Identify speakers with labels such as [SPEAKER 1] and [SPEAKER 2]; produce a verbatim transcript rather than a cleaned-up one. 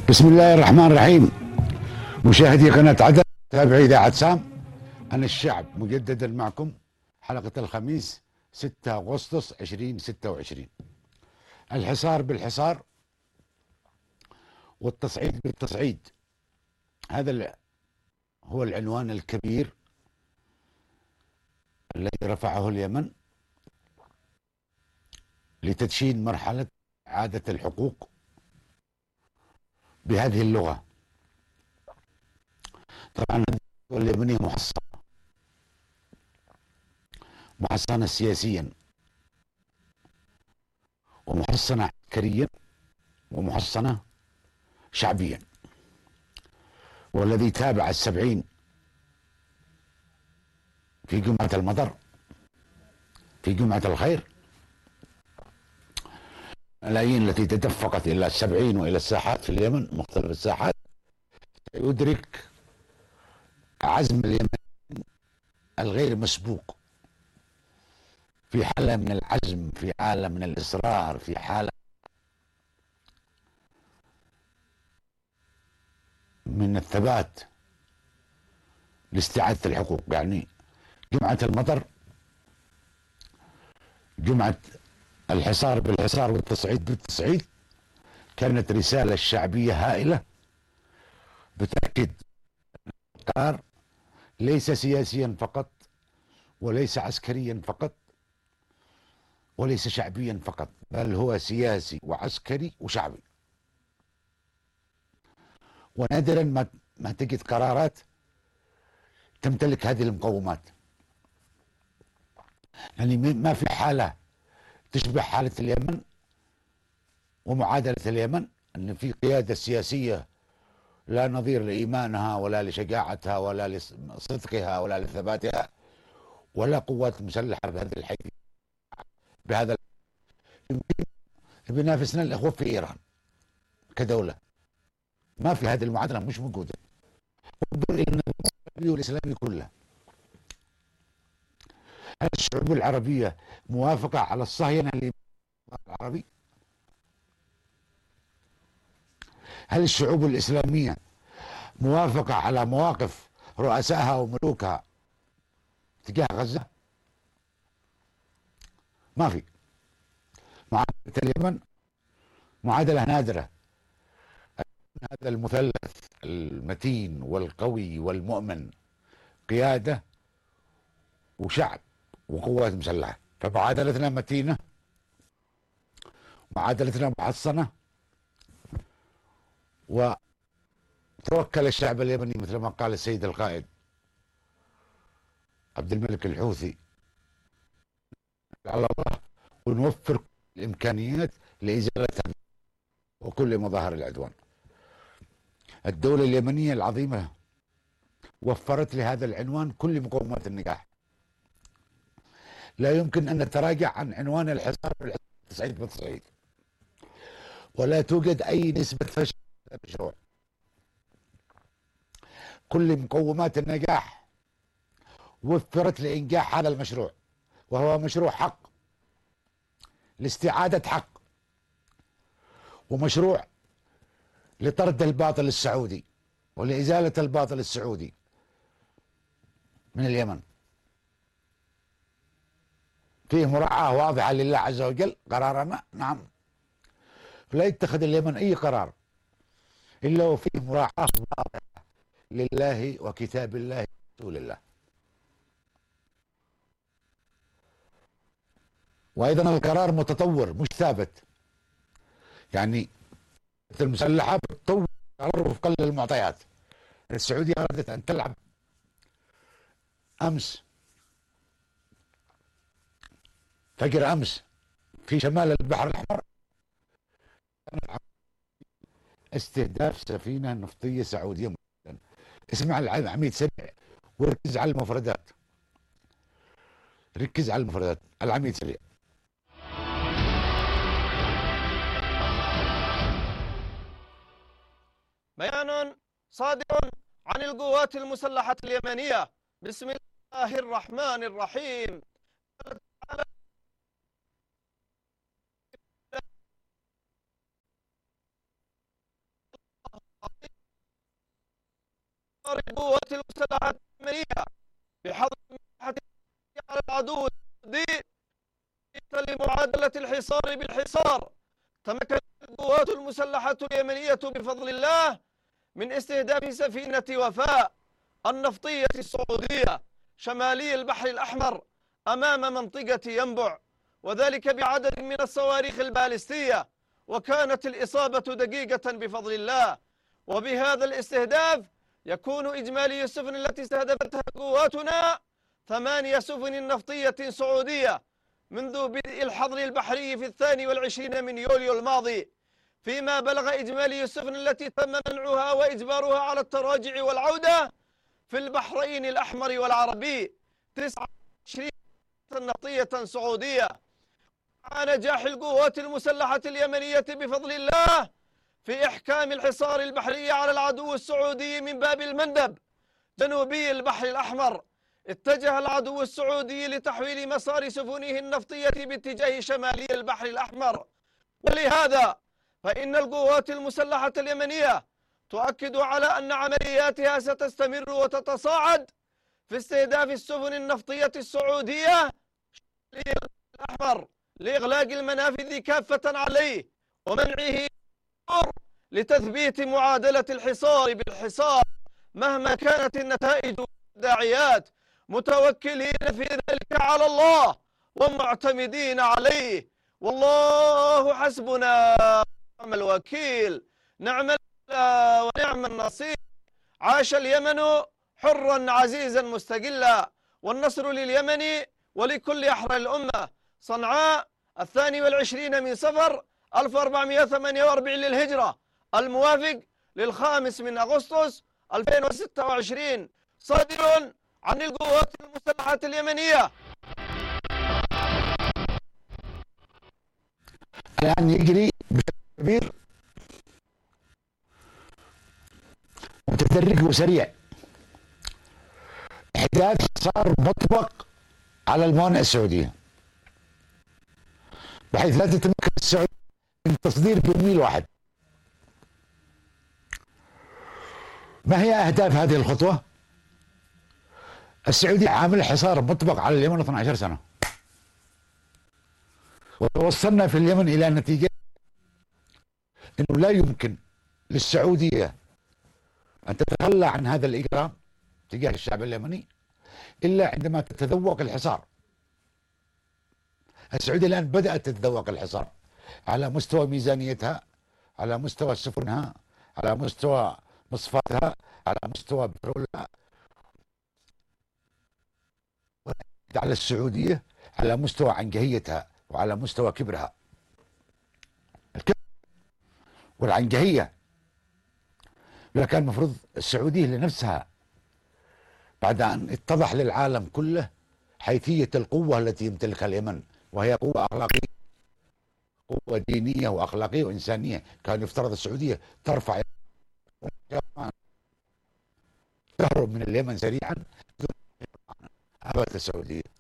[SPEAKER 1] بسم الله الرحمن الرحيم. مشاهدي قناة عدن، تابعي إذاعة سام. أنا الشعب مجددا معكم حلقة الخميس ستة أغسطس ألفين وستة وعشرين. الحصار بالحصار والتصعيد بالتصعيد، هذا هو العنوان الكبير الذي رفعه اليمن لتدشين مرحلة إعادة الحقوق بهذه اللغة. طبعا الدولة اليمنية محصنة محصنة سياسيا، ومحصنة عسكريا، ومحصنة شعبيا. والذي تابع السبعين في جمعة المطر، في جمعة الخير، الملايين التي تدفقت إلى السبعين وإلى الساحات في اليمن، مختلف الساحات، يدرك عزم اليمن الغير مسبوق في حالة من العزم، في حالة من الإصرار، في حالة من الثبات لاستعادة الحقوق. يعني جمعة المطر، جمعة الحصار بالحصار والتصعيد بالتصعيد، كانت رسالة شعبية هائلة بتأكد القرار ليس سياسيا فقط، وليس عسكريا فقط، وليس شعبيا فقط، بل هو سياسي وعسكري وشعبي. ونادرا ما ما تجد قرارات تمتلك هذه المقومات. يعني ما في حالة تشبه حالة اليمن ومعادلة اليمن، أن في قيادة سياسية لا نظير لإيمانها ولا لشجاعتها ولا لصدقها ولا لثباتها، ولا قوات مسلحة بهذا الحيث بهذا. يمكن بينافسنا الإخوة في إيران كدولة، ما في هذه المعادلة، مش موجودة. انظر إلى النظام العربي والإسلامي كله. هل الشعوب العربية موافقة على الصهيونة العربي؟ هل الشعوب الإسلامية موافقة على مواقف رؤسائها وملوكها تجاه غزة؟ ما في. معادلة اليمن معادلة نادرة. هذا المثلث المتين والقوي والمؤمن، قيادة وشعب وقوات مسلحة، فمعادلتنا متينة، معادلتنا محصنة. وتوكل الشعب اليمني مثل ما قال السيد القائد عبد الملك الحوثي على الله، ونوفر الإمكانيات لإزالة وكل مظاهر العدوان. الدولة اليمنية العظيمة وفرت لهذا العنوان كل مقومات النجاح. لا يمكن أن نتراجع عن عنوان الحصار بالتصعيد بالتصعيد، ولا توجد أي نسبة فشل في المشروع. كل مقومات النجاح وفرت لإنجاح هذا المشروع، وهو مشروع حق لاستعادة حق، ومشروع لطرد الباطل السعودي ولإزالة الباطل السعودي من اليمن. فيه مراعاة واضحة لله عز وجل، قرارنا نعم، لا يتخذ اليمن أي قرار إلا وفيه مراعاة واضحة لله وكتاب الله ورسول الله. وأيضا القرار متطور مش ثابت. يعني المسلحة بتطور قرار وفقا للمعطيات. السعودية أرادت أن تلعب أمس، فجر أمس، في شمال البحر الأحمر، استهداف سفينة نفطية سعودية. اسمع العميد سريع وركز على المفردات، ركز على المفردات. العميد سريع.
[SPEAKER 2] بيان صادر عن القوات المسلحة اليمنية. بسم الله الرحمن الرحيم. القوات المسلحة اليمنية بحظر على العدو السعودي لمعادلة الحصار بالحصار. تمكنت القوات المسلحة اليمنية بفضل الله من استهداف سفينة وفاء النفطية السعودية شمالي البحر الأحمر أمام منطقة ينبع، وذلك بعدد من الصواريخ البالستية، وكانت الإصابة دقيقة بفضل الله. وبهذا الاستهداف يكون إجمالي السفن التي استهدفتها قواتنا ثمانية سفن نفطية سعودية منذ بدء الحظر البحري في الثاني والعشرين من يوليو الماضي، فيما بلغ إجمالي السفن التي تم منعها وإجبارها على التراجع والعودة في البحرين الأحمر والعربي تسعة وعشرين نفطية سعودية. مع نجاح القوات المسلحة اليمنية بفضل الله في إحكام الحصار البحري على العدو السعودي من باب المندب جنوبي البحر الأحمر، اتجه العدو السعودي لتحويل مسار سفنه النفطية باتجاه شمالي البحر الأحمر. ولهذا فإن القوات المسلحة اليمنية تؤكد على أن عملياتها ستستمر وتتصاعد في استهداف السفن النفطية السعودية شمالي الأحمر لإغلاق المنافذ كافة عليه ومنعه لتثبيت معادلة الحصار بالحصار مهما كانت النتائج والداعيات، متوكلين في ذلك على الله ومعتمدين عليه. والله حسبنا ونعم الوكيل، نعم الله ونعم النصير. عاش اليمن حرا عزيزا مستقلا، والنصر لليمن ولكل أحرار الأمة. صنعاء الثاني والعشرين من صفر ألف وأربعمائة وثمانية وأربعين للهجرة، الموافق للخامس من أغسطس ألفين وستة وعشرين، صادر عن القوات المسلحة اليمنية.
[SPEAKER 1] الآن يجري بشكل كبير متدرج وسريع إحداث حصار مطبق على الموانئ السعودية، بحيث لا تتمكن السعودية من التصدير بميل واحد. ما هي أهداف هذه الخطوة؟ السعودية عامل حصار مطبق على اليمن اثنتي عشرة سنة، ووصلنا في اليمن إلى نتيجة أنه لا يمكن للسعودية أن تتخلى عن هذا الإجرام تجاه الشعب اليمني إلا عندما تتذوق الحصار. السعودية الآن بدأت تتذوق الحصار على مستوى ميزانيتها، على مستوى سفنها، على مستوى مصفاتها، على مستوى بترولها، على السعودية على مستوى عنجهيتها وعلى مستوى كبرها. الكبر والعنجهية، لكن المفروض السعودية لنفسها بعد أن اتضح للعالم كله حيثية القوة التي يمتلكها اليمن، وهي قوة أخلاقية، قوة دينية وأخلاقية وإنسانية، كان يفترض السعودية ترفع تهرب من اليمن سريعا أبت السعودية.